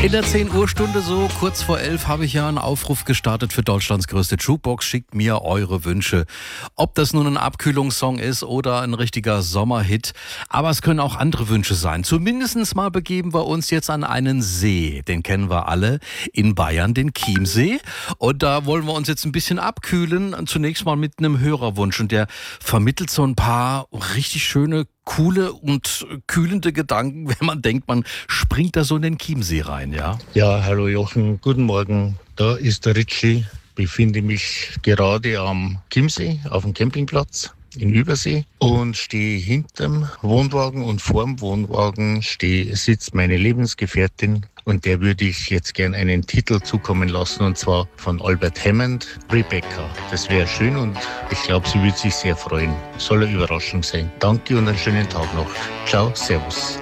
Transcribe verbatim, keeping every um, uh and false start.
In der zehn Uhr Stunde so, kurz vor elf, habe ich ja einen Aufruf gestartet für Deutschlands größte Jukebox. Schickt mir eure Wünsche. Ob das nun ein Abkühlungssong ist oder ein richtiger Sommerhit. Aber es können auch andere Wünsche sein. Zumindest mal begeben wir uns jetzt an einen See. Den kennen wir alle. In Bayern, den Chiemsee. Und da wollen wir uns jetzt ein bisschen abkühlen. Zunächst mal mit einem Hörerwunsch. Und der vermittelt so ein paar richtig schöne, coole und kühlende Gedanken, wenn man denkt, man springt da so in den Chiemsee rein, ja? Ja, hallo Jochen, guten Morgen. Da ist der Ritchie. Befinde mich gerade am Chiemsee auf dem Campingplatz in Übersee und stehe hinterm Wohnwagen und vorm Wohnwagen stehe, sitzt meine Lebensgefährtin und der würde ich jetzt gern einen Titel zukommen lassen und zwar von Albert Hammond, Rebecca. Das wäre schön und ich glaube, sie würde sich sehr freuen. Soll eine Überraschung sein. Danke und einen schönen Tag noch. Ciao, servus.